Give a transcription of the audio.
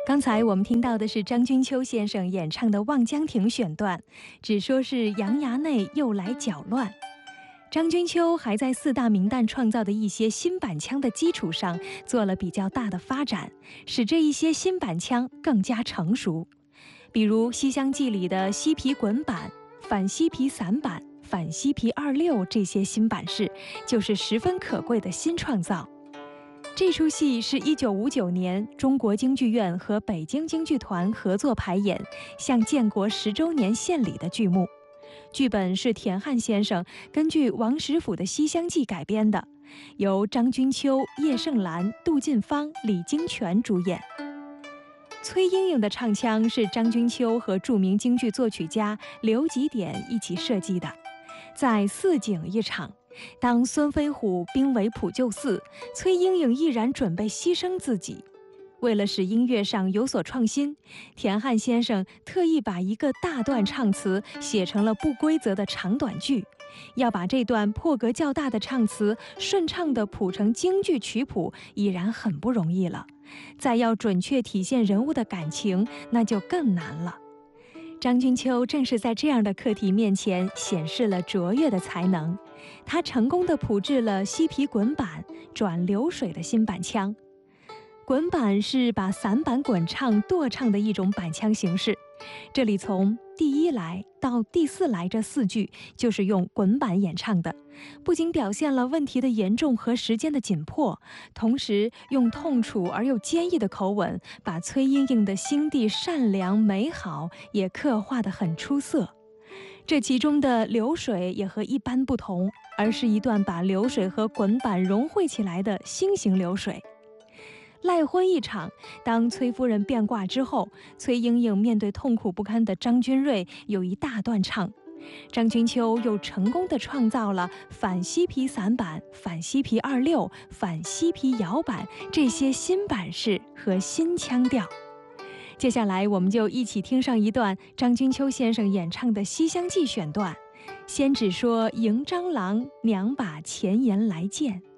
刚才我们听到的是张君秋先生演唱的《望江亭》选段，只说是杨衙内又来搅乱。张君秋还在四大名旦创造的一些新板腔的基础上做了比较大的发展，使这一些新板腔更加成熟。比如《西厢记》里的西皮滚板、反西皮散板、反西皮二六这些新板式，就是十分可贵的新创造。这出戏是1959年中国京剧院和北京京剧团合作排演，向建国10周年献礼的剧目。剧本是田汉先生根据王实甫的《西厢记》改编的，由张君秋、叶盛兰、杜近芳、李金泉主演。崔莺莺的唱腔是张君秋和著名京剧作曲家刘吉典一起设计的。在四井一场，当孙飞虎兵围普救寺，崔莺莺毅然准备牺牲自己。为了使音乐上有所创新，田汉先生特意把一个大段唱词写成了不规则的长短句，要把这段破格较大的唱词顺畅地谱成京剧曲谱，已然很不容易了，再要准确体现人物的感情，那就更难了。张君秋正是在这样的课题面前显示了卓越的才能，他成功地谱制了西皮滚板转流水的新板腔。滚板是把散板滚唱跺唱的一种板腔形式，这里从第一来到第四来这4句就是用滚板演唱的，不仅表现了问题的严重和时间的紧迫，同时用痛楚而又坚毅的口吻，把崔莺莺的心地善良美好也刻画得很出色。这其中的流水也和一般不同，而是一段把流水和滚板融汇起来的新型流水。赖婚一场，当崔夫人变卦之后，崔莺莺面对痛苦不堪的张君瑞有一大段唱，张君秋又成功地创造了反西皮散板、反西皮二六、反西皮摇板这些新板式和新腔调。接下来我们就一起听上一段张君秋先生演唱的《西厢记》选段，先只说迎蟑螂，娘把前言来见。